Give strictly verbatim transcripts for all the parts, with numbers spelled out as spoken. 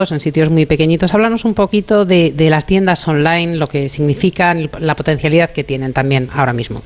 en sitios muy pequeñitos. Háblanos un poquito de, de las tiendas online, lo que significan, la potencialidad que tienen también ahora mismo.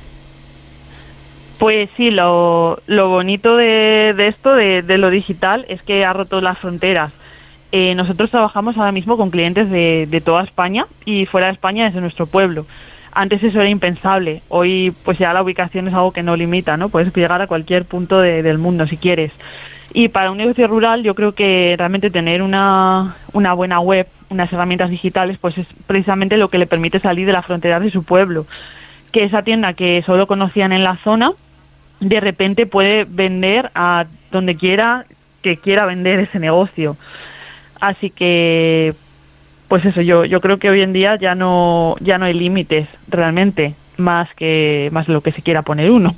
Pues sí, lo, lo bonito de, de esto, de, de lo digital, es que ha roto las fronteras. Eh, nosotros trabajamos ahora mismo con clientes de, de toda España y fuera de España desde nuestro pueblo. Antes eso era impensable. Hoy pues ya la ubicación es algo que no limita, ¿no? Puedes llegar a cualquier punto de, del mundo si quieres. Y para un negocio rural yo creo que realmente tener una, una buena web, unas herramientas digitales, pues es precisamente lo que le permite salir de las fronteras de su pueblo. Que esa tienda que solo conocían en la zona, de repente puede vender a donde quiera que quiera vender ese negocio. Así que, pues eso, yo yo creo que hoy en día ya no ya no hay límites realmente, más que más de lo que se quiera poner uno.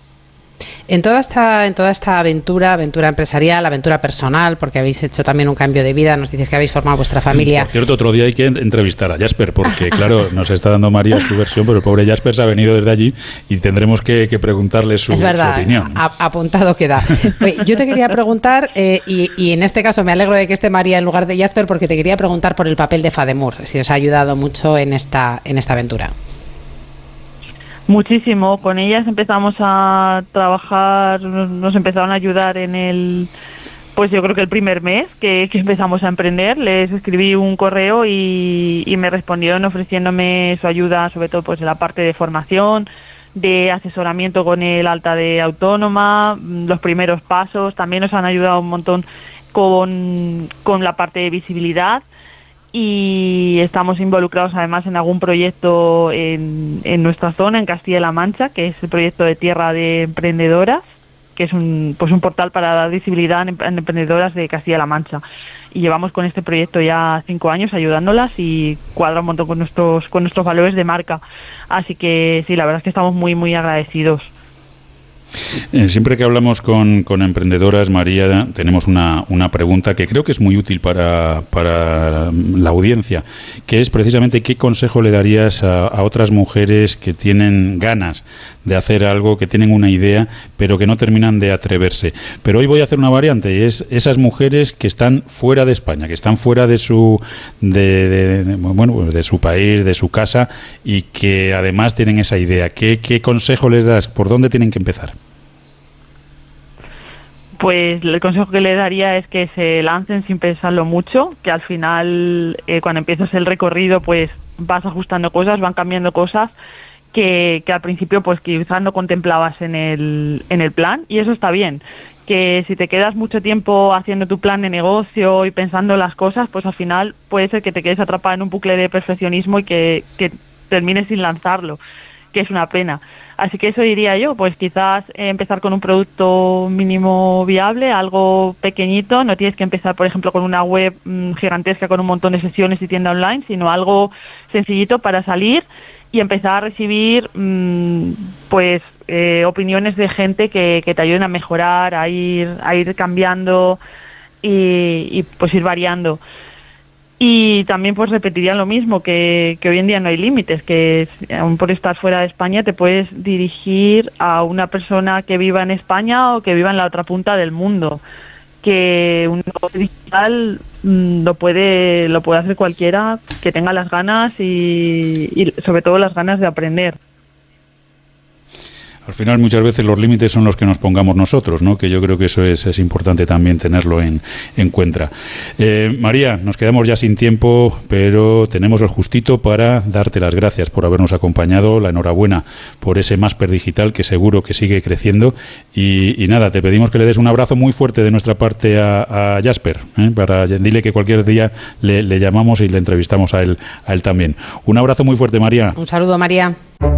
En toda esta en toda esta aventura, aventura empresarial, aventura personal, porque habéis hecho también un cambio de vida, nos dices que habéis formado vuestra familia. Por cierto, otro día hay que entrevistar a Jasper, porque claro, nos está dando María su versión, pero el pobre Jasper se ha venido desde allí y tendremos que, que preguntarle su, es verdad, su opinión. A, apuntado queda. Yo te quería preguntar, eh, y, y en este caso me alegro de que esté María en lugar de Jasper, porque te quería preguntar por el papel de Fademur, si os ha ayudado mucho en esta en esta aventura. Muchísimo. Con ellas empezamos a trabajar, nos empezaron a ayudar en el, pues yo creo que el primer mes que, que empezamos a emprender. Les escribí un correo y, y me respondieron ofreciéndome su ayuda, sobre todo pues en la parte de formación, de asesoramiento con el alta de autónoma, los primeros pasos. También nos han ayudado un montón con, con la parte de visibilidad. Y estamos involucrados además en algún proyecto en, en nuestra zona, en Castilla-La Mancha, que es el proyecto de Tierra de Emprendedoras, que es un pues un portal para dar visibilidad en, en emprendedoras de Castilla-La Mancha. Y llevamos con este proyecto ya cinco años ayudándolas y cuadra un montón con nuestros con nuestros valores de marca. Así que sí, la verdad es que estamos muy, muy agradecidos. Eh, siempre que hablamos con, con emprendedoras, María, tenemos una, una pregunta que creo que es muy útil para, para la audiencia, que es precisamente qué consejo le darías a, a otras mujeres que tienen ganas de hacer algo, que tienen una idea, pero que no terminan de atreverse. Pero hoy voy a hacer una variante, y es esas mujeres que están fuera de España, que están fuera de su de, de, de, bueno, de su país, de su casa, y que además tienen esa idea. ¿Qué, qué consejo les das? ¿Por dónde tienen que empezar? Pues el consejo que le daría es que se lancen sin pensarlo mucho, que al final eh, cuando empiezas el recorrido pues vas ajustando cosas, van cambiando cosas que, que al principio pues quizás no contemplabas en el, en el plan, y eso está bien. Que si te quedas mucho tiempo haciendo tu plan de negocio y pensando las cosas, pues al final puede ser que te quedes atrapada en un bucle de perfeccionismo y que, que termines sin lanzarlo, que es una pena. Así que eso diría yo, pues quizás eh, empezar con un producto mínimo viable, algo pequeñito. No tienes que empezar, por ejemplo, con una web mmm, gigantesca con un montón de sesiones y tienda online, sino algo sencillito para salir y empezar a recibir mmm, pues eh, opiniones de gente que, que te ayuden a mejorar, a ir a ir cambiando y, y pues ir variando. Y también pues repetiría lo mismo, que, que hoy en día no hay límites, que aún por estar fuera de España te puedes dirigir a una persona que viva en España o que viva en la otra punta del mundo, que un negocio digital mmm, lo puede lo puede hacer cualquiera que tenga las ganas y, y sobre todo las ganas de aprender. Al final muchas veces los límites son los que nos pongamos nosotros, ¿no? Que yo creo que eso es, es importante también tenerlo en, en cuenta. Eh, María, nos quedamos ya sin tiempo, pero tenemos el justito para darte las gracias por habernos acompañado, la enhorabuena por ese Masper Digital que seguro que sigue creciendo y, y nada, te pedimos que le des un abrazo muy fuerte de nuestra parte a, a Jasper, ¿eh? Para dile que cualquier día le, le llamamos y le entrevistamos a él, a él también. Un abrazo muy fuerte, María. Un saludo, María.